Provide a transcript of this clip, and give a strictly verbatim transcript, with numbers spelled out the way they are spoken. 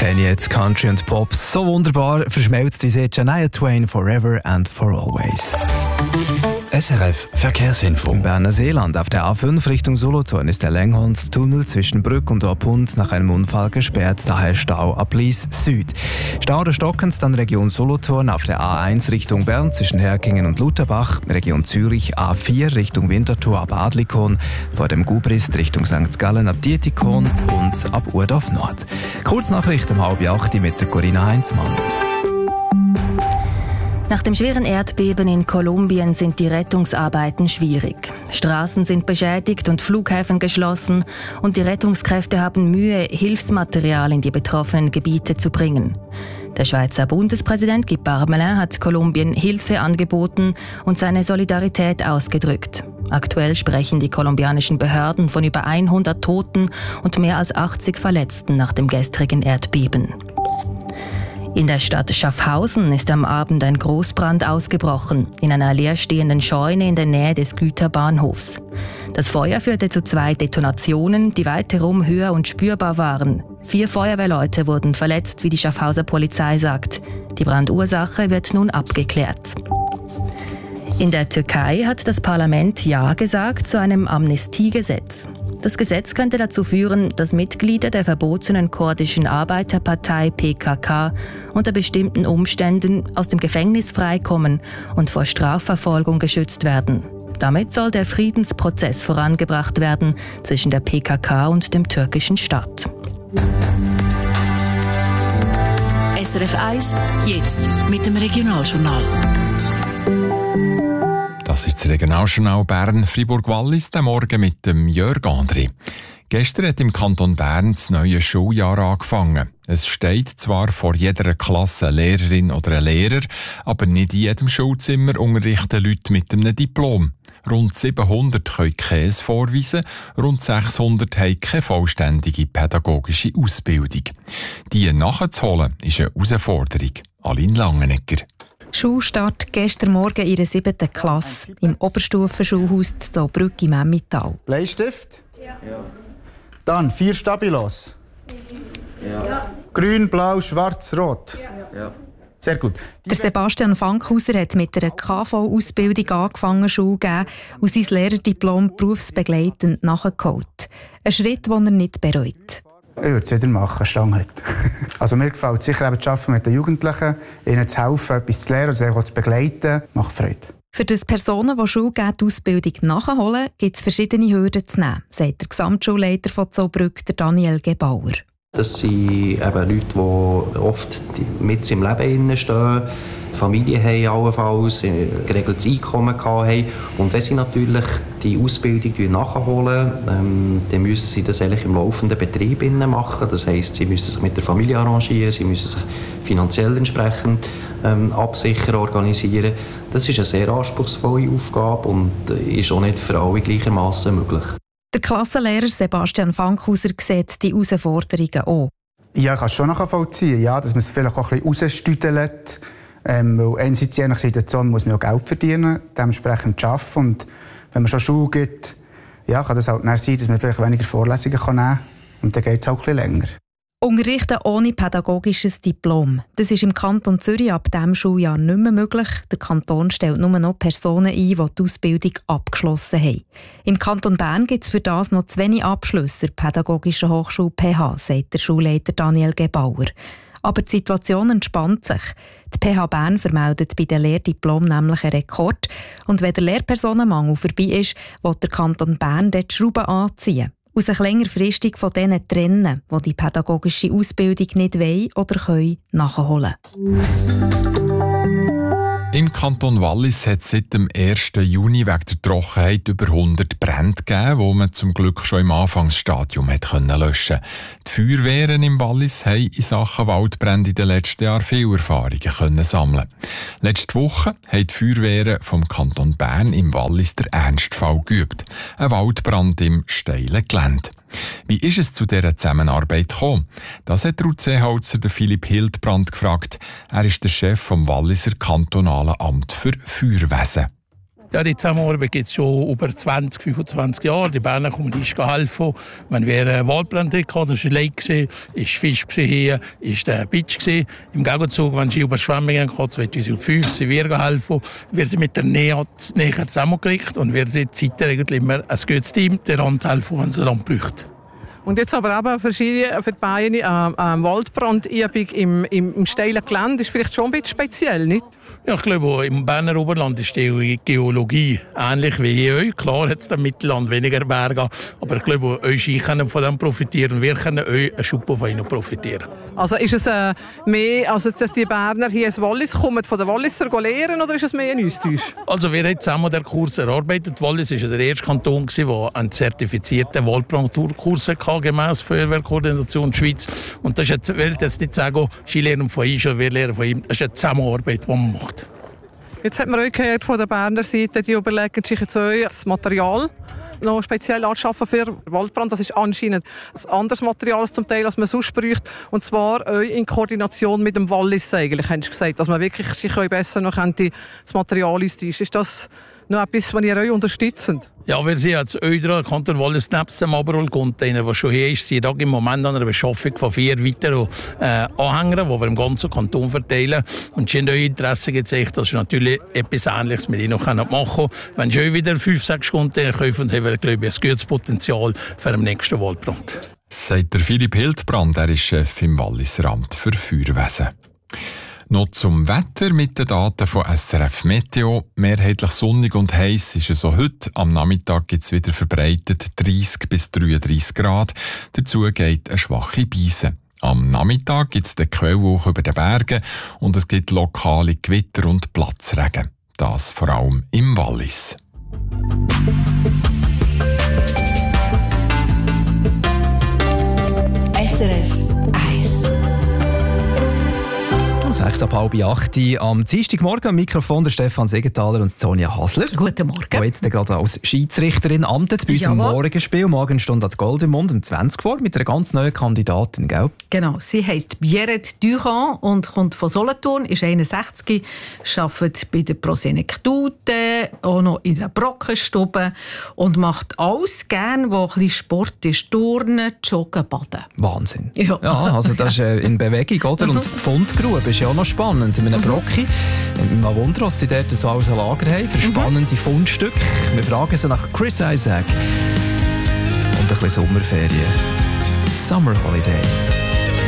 Wenn jetzt Country und Pop so wunderbar verschmelzt, wie sieht Shania Twain Forever and for Always. S R F Verkehrsinfo. Im Berner Seeland auf der A fünf Richtung Solothurn ist der Lenghorntunnel zwischen Brück und Orpund nach einem Unfall gesperrt, daher Stau ab Lies Süd. Stau oder stockend dann Region Solothurn auf der A eins Richtung Bern zwischen Herkingen und Lutherbach, Region Zürich A vier Richtung Winterthur ab Adlikon, vor dem Gubrist Richtung Sankt Gallen ab Dietikon und ab Urdorf Nord. Kurznachricht um halb acht mit der Corinna Heinzmann. Nach dem schweren Erdbeben in Kolumbien sind die Rettungsarbeiten schwierig. Straßen sind beschädigt und Flughäfen geschlossen und die Rettungskräfte haben Mühe, Hilfsmaterial in die betroffenen Gebiete zu bringen. Der Schweizer Bundespräsident Guy Parmelin hat Kolumbien Hilfe angeboten und seine Solidarität ausgedrückt. Aktuell sprechen die kolumbianischen Behörden von über hundert Toten und mehr als achtzig Verletzten nach dem gestrigen Erdbeben. In der Stadt Schaffhausen ist am Abend ein Großbrand ausgebrochen, in einer leerstehenden Scheune in der Nähe des Güterbahnhofs. Das Feuer führte zu zwei Detonationen, die weiterum höher und spürbar waren. Vier Feuerwehrleute wurden verletzt, wie die Schaffhauser Polizei sagt. Die Brandursache wird nun abgeklärt. In der Türkei hat das Parlament Ja gesagt zu einem Amnestiegesetz. Das Gesetz könnte dazu führen, dass Mitglieder der verbotenen kurdischen Arbeiterpartei P K K unter bestimmten Umständen aus dem Gefängnis freikommen und vor Strafverfolgung geschützt werden. Damit soll der Friedensprozess vorangebracht werden zwischen der P K K und dem türkischen Staat. S R F eins, jetzt mit dem Regionaljournal. Das ist das Regionaljournal Bern Fribourg-Wallis, der Morgen mit dem Jörg André. Gestern hat im Kanton Bern das neue Schuljahr angefangen. Es steht zwar vor jeder Klasse eine Lehrerin oder ein Lehrer, aber nicht in jedem Schulzimmer unterrichten Leute mit einem Diplom. Rund siebenhundert können Käse vorweisen, rund sechshundert haben keine vollständige pädagogische Ausbildung. Die nachzuholen ist eine Herausforderung. Aline Langenegger. Schulstart gestern Morgen in der siebten Klasse im Oberstufenschulhaus in Zollbrück im Emmental. Bleistift? Ja. Dann vier Stabilos? Ja. Grün, blau, schwarz, rot? Ja. Sehr gut. Der Sebastian Fankhauser hat mit einer K V-Ausbildung angefangen, Schule zu geben und sein Lehrerdiplom berufsbegleitend nachgeholt. Ein Schritt, den er nicht bereut. Ich würde es wieder machen, Stand heute. Also mir gefällt sicher eben das Arbeiten mit den Jugendlichen, ihnen zu helfen, etwas zu lernen und sie zu begleiten, macht Freude. Für das Personen, die Schule geben, die Ausbildung nachholen, gibt es verschiedene Hürden zu nehmen, sagt der Gesamtschulleiter von Zollbrück, Daniel Gebauer. Das sind eben Leute, die oft mit im Leben stehen, Familie haben allenfalls, ein geregeltes Einkommen haben. Und wenn sie natürlich die Ausbildung nachholen, ähm, dann müssen sie das eigentlich im laufenden Betrieb machen. Das heisst, sie müssen sich mit der Familie arrangieren, sie müssen sich finanziell entsprechend ähm, absichern, organisieren. Das ist eine sehr anspruchsvolle Aufgabe und ist auch nicht für alle gleichermaßen möglich. Der Klassenlehrer Sebastian Fankhauser sieht die Herausforderungen auch. Ja, ich kann es schon nachvollziehen, ja, dass man es vielleicht auch ein bisschen rausstüdelt. Ähm, weil einerseits je nach Situation muss man auch Geld verdienen, dementsprechend arbeiten. Und wenn man schon Schule gibt, ja, kann das halt sein, dass man vielleicht weniger Vorlesungen kann nehmen kann. Und dann geht es auch ein bisschen länger. Unterrichten ohne pädagogisches Diplom. Das ist im Kanton Zürich ab diesem Schuljahr nicht mehr möglich. Der Kanton stellt nur noch Personen ein, die die Ausbildung abgeschlossen haben. Im Kanton Bern gibt es für das noch zu wenig Abschlüsse der Pädagogischen Hochschule P H, sagt der Schulleiter Daniel Gebauer. Aber die Situation entspannt sich. Die P H Bern vermeldet bei den Lehrdiplomen nämlich einen Rekord. Und wenn der Lehrpersonenmangel vorbei ist, will der Kanton Bern dort die Schrauben anziehen. Und sich längerfristig von denen trennen, die die pädagogische Ausbildung nicht wollen oder können nachholen. Im Kanton Wallis hat es seit dem ersten Juni wegen der Trockenheit über hundert Brände gegeben, die man zum Glück schon im Anfangsstadium hat können löschen. Die Feuerwehren im Wallis haben in Sachen Waldbrände in den letzten Jahren viele Erfahrungen können sammeln. Letzte Woche haben die Feuerwehren vom Kanton Bern im Wallis den Ernstfall geübt. Ein Waldbrand im steilen Gelände. Wie ist es zu dieser Zusammenarbeit gekommen? Das hat Ruth Seeholzer den Philipp Hildbrand gefragt. Er ist der Chef vom Walliser Kantonalen Amt für Feuerwesen. Ja, die Zusammenarbeit gibt es schon über zwanzig, fünfundzwanzig Jahre. Die Berner kommen uns helfen. Wenn wir einen Waldbrand hatten, das war Lake, war Fisch hier, ist der Bitch. Im Gegenzug, wenn sie Überschwemmungen hatten, zweitausendfünf, sind wir helfen. Wir sind mit der Nähe näher zusammengekriegt und wir sind seitdem immer ein gutes Team, der Hand helfen, wenn sie dann braucht. Und jetzt aber eben verschiedene für die Beine äh, äh, Waldbrandübung im, im, im steilen Gelände ist vielleicht schon ein bisschen speziell, nicht? Ja, ich glaube, im Berner Oberland ist die Geologie ähnlich wie in euch. Klar hat es im Mittelland weniger Berge, aber ich glaube, euch können von dem profitieren und wir können euch einen Schub von ihnen profitieren. Also ist es äh, mehr, also dass die Berner hier ins Wallis kommen, von den Walliser lernen, oder ist es mehr ein Austausch? Also wir haben zusammen den Kurs erarbeitet. Wallis war der erste Kanton, der einen zertifizierten Waldbrandkurs hatte, gemäss Feuerwehrkoordination Schweiz. Und das ist jetzt, ich will jetzt nicht sagen, sie lernen von ihm, wir lernen von ihm. Das ist eine Zusammenarbeit, die man macht. Jetzt hat man auch gehört von der Berner Seite, die überlegen sich jetzt auch das Material noch speziell anschaffen für Waldbrand. Das ist anscheinend ein anderes Material zum Teil, als man sonst bräuchte. Und zwar auch in Koordination mit dem Wallis eigentlich, haben Sie gesagt. Dass man wirklich sich besser noch das Material austauschen. Ist das noch etwas, was ihr euch unterstützt? Ja, wir sind jetzt euch dran, Kanton Wallis nebst dem Aberol-Container, der schon hier ist, sind da im Moment an einer Beschaffung von vier weiteren äh, Anhängern, die wir im ganzen Kanton verteilen. Und sie haben euch Interesse gezeigt, dass sie natürlich etwas Ähnliches mit ihnen machen können. Wenn sie euch wieder fünf, sechs Container kaufen, haben wir, glaube ich, ein gutes Potenzial für den nächsten Waldbrand. Sagt der Philipp Hildbrand, er ist Chef im Walliser Amt für Feuerwesen. Noch zum Wetter mit den Daten von S R F Meteo. Mehrheitlich sonnig und heiß ist es auch heute. Am Nachmittag gibt es wieder verbreitet dreißig bis dreiunddreißig Grad. Dazu geht eine schwache Beise. Am Nachmittag gibt es den Quellwolk über den Bergen und es gibt lokale Gewitter und Platzregen. Das vor allem im Wallis. S R F eins. sechs ab halb acht am Dienstagmorgen am Mikrofon der Stefan Segenthaler und Sonja Hasler. Guten Morgen. Die jetzt gerade als Schiedsrichterin amtet bei unserem Jawohl. Morgenspiel. Morgen steht das Gold im Mund um zwanzig vor mit einer ganz neuen Kandidatin, gell? Genau, sie heisst Bjerret Durand und kommt von Solothurn, ist einundsechzig, arbeitet bei der Prosenektute, auch noch in der Brockenstube und macht alles gern, wo ein bisschen Sport ist, Turnen, Joggen, Baden. Wahnsinn. Ja, ja also das ist äh, in Bewegung, oder? Und Fundgrube ist ja auch noch spannend. In einem Brocki, in einem Wunder, was sie dort so als Lager haben, für spannende Fundstücke. Wir fragen sie nach Chris Isaak und ein bisschen Sommerferien. Summer Holiday.